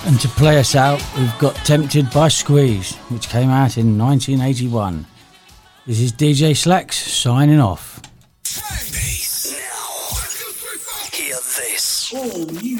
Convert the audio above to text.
And to play us out, we've got Tempted by Squeeze, which came out in 1981. This is DJ Slacks signing off. Peace. Now, hear this. All music